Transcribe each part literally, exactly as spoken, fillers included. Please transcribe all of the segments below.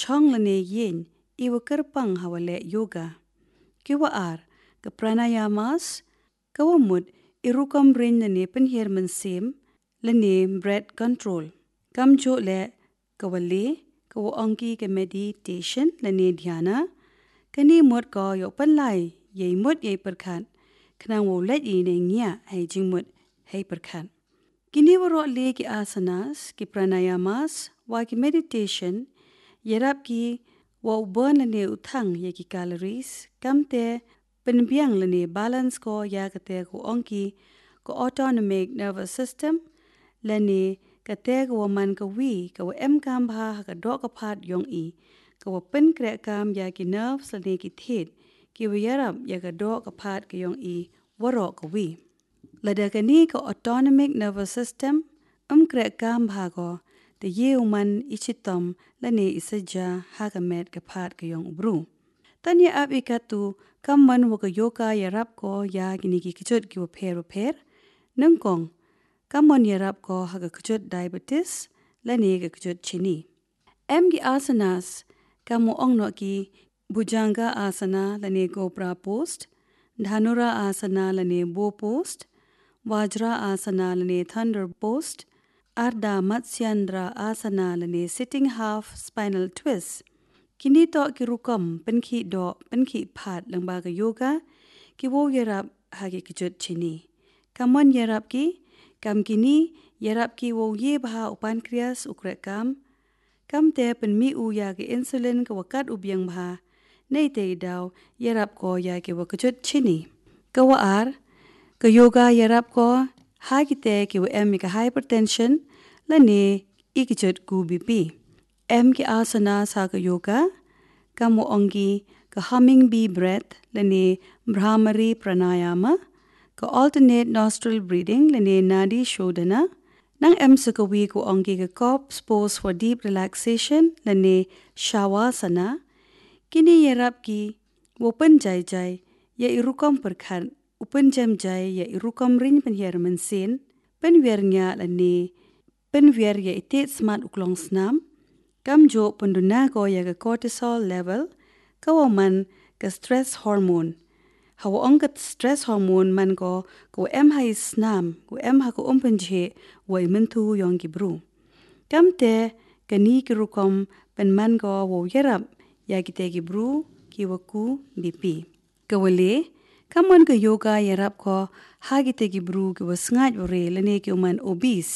chong lane yin iwa kerpang hawale yoga. Kiwa ar ke pranayamas kawamut irukam rin lane penher mensim lane breath control. Kam jo le kawale kawa angki ke meditation lane dhyana kani mot ko yo panlai yei mot yei perkhan knang wo let yi ne nya hai jingmut hai perkhan. Kini waro le ki asanas ki pranayamas wa ki meditation yerap ki wa burn lane uthang ye ki calories kamte penbiang lane balance ko ya kate ko angki ko autonomic nervous system lane kate ko man ko wi ko em kam bha ka do ka phat yong i ko pen kre kam ya ki nerves lane ki thet ki wi yarap ya ka do ka phat ka yong i waro ko wi lada kani ko autonomic nervous system um kre kam bha ko te ye man ichitom lane isaja ha ka met ka phat ka yong bru tanya ab ikatu kam man wo ka yoga yarap ko ya gini ki kichot ki wo pher pher nangkong kam man yarap ko ha ka kichot diabetes lane ka kichot chini em gi asanas kamo ong no ki bhujanga asana lane cobra post dhanura asana lane bow post vajra asana lane thunder post ardha matsyandra asana lane sitting half spinal twist kini to ki rukam penki do penki phat langba ka yoga ki wo yarap ha ki kichot chini kamon yarap ki kam kini yarap ki wo ye bha pancreas ukre kam kam te pen mi u ya ki insulin ka wakat ubyang bha nei te daw yarap ko ya ki wa kichot chini ka wa ar ka yoga yarap ko ha ki te ki wa em ka hypertension lane ikichot ku bp em ki asana sa ka yoga kamo ongi ka humming bee breath lane brahmari pranayama ka alternate nostril breathing lane nadi shodhana nang em sukawi ko ongi ka corpse pose for deep relaxation lane shavasana kini yarap ki wopen jai jai ya irukam perkhan upen jam jai ya irukam rin penher mensin penwer nya lane penwer ya itet smart uklong snam kam jo penduna ko ya ka cortisol level kawaman ka stress hormone hawa ongat stress hormone man ko ko em hai snam ko em ha ko umpenje wai mentu yong ki bru kamte kani ki rukom pen man ko wo yarap ya ki te ki bru ki waku bp kawale kamon ka yoga yarap ko ha ki te ki bru ki wasngat re lane ki man obese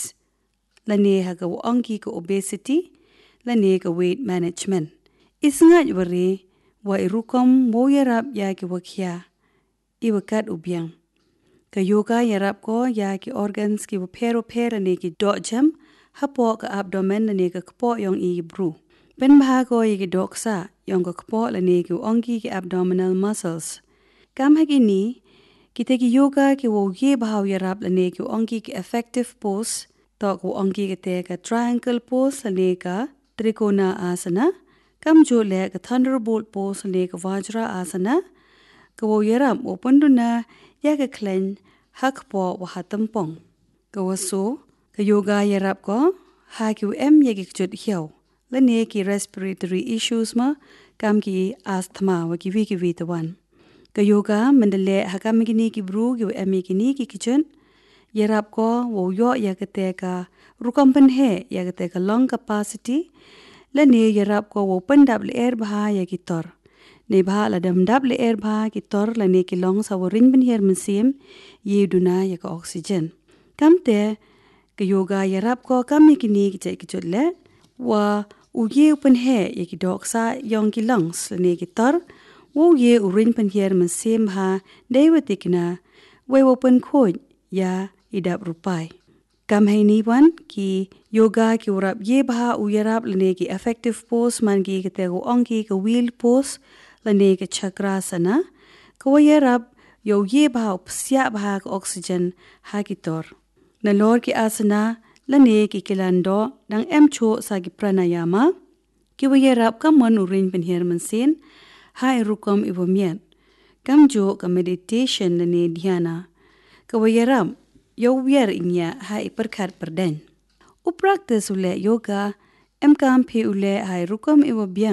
lane ha ka angki ko obesity lane ka weight management isngat wari wa irukom mo yarap ya ki wakhya iwakat ubyang ka yoga yarap ko ya ki organs ki pero pero ne ki do jam hapo ka abdomen ne ka kpo yong i bru pen bha ko i ki doksa yong ka kpo lane ki ongi ki abdominal muscles kam hagini ki te ki yoga ki wo ye bhaw yarap lane ki ongi ki effective pose to ko ongi ki te ka triangle pose lane ka trikona asana kam jo le ka thunderbolt pose lane ka vajra asana ka wo yarap opanduna ya ka klen hakpo wa hatampong ka waso ka yoga yarap ko ha ki em ye ki chut hiao lane ki respiratory issues ma kam ki asthma wa ki wi ki wi tawan ka yoga mandale hakam gini ki bru ki em ki ni ki kitchen yarap ko wo yo ya ka te ka rukam pen he ya ka te ka lung capacity lane yarap ko wo pandap le air bha ya ki tor ne bha la dam dap le air bha ki tor lane ki long sa wo rin ben her mensim ye duna ya ka oxygen kamte ka yoga yarap ko kam ki ni ki che ki chut le wa u ye pen he ye ki dok sa yong ki lungs lane ki tor wo ye u rin pen her mensim ha dewatikna we wo pen khoj ya idap rupai kam hai ni wan ki yoga ki urap ye bha u yarap lane ki effective pose man ki ke te go onki ka wheel pose lane ki chakrasana ko yarap yo ye bha psya bha ka oxygen ha ki tor na lor ki asana lane ki kilando dang em cho sa ki pranayama ki wo yarap kam man u rin pen her mensin ha irukom ibomien kam jo ka meditation lane dhyana ka wo yarap yo wer inya ha iperkhat perden u practice ule yoga em kam phi ule hai rukom ibo